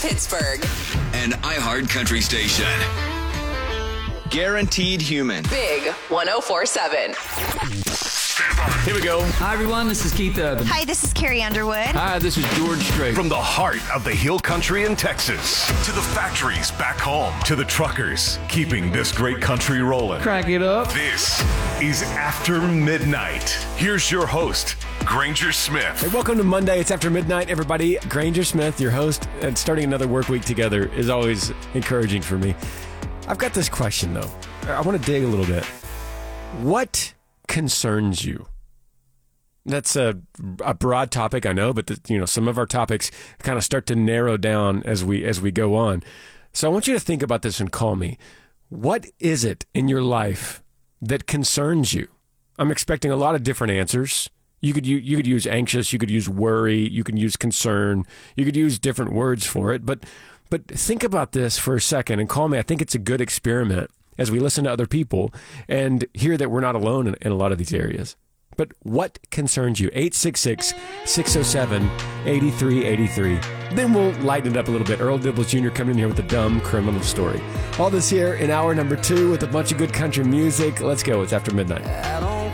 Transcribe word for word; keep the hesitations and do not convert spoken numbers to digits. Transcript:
Pittsburgh. An iHeart Country station. Guaranteed Human. Big one oh four seven. Here we go. Hi, everyone. This is Keith Urban. Hi, this is Carrie Underwood. Hi, this is George Strait. From the heart of the Hill Country in Texas to the factories back home to the truckers keeping this great country rolling. Crank it up. This is After Midnight. Here's your host, Granger Smith. Hey, welcome to Monday. It's After Midnight, everybody. Granger Smith, your host, and starting another work week together is always encouraging for me. I've got this question, though. I want to dig a little bit. What concerns you? That's a, a broad topic, I know, but the, you know, some of our topics kind of start to narrow down as we as we go on. So I want you to think about this and call me. What is it in your life that concerns you? I'm expecting a lot of different answers. You could you, you could use anxious, you could use worry, you could use concern, you could use different words for it, but but think about this for a second and call me. I think it's a good experiment as we listen to other people and hear that we're not alone in, in a lot of these areas. But what concerns you? eight six six, six oh seven, eight three eight three. Then we'll lighten it up a little bit. Earl Dibbles Junior coming in here with a dumb criminal story. All this here in hour number two with a bunch of good country music. Let's go. It's After Midnight.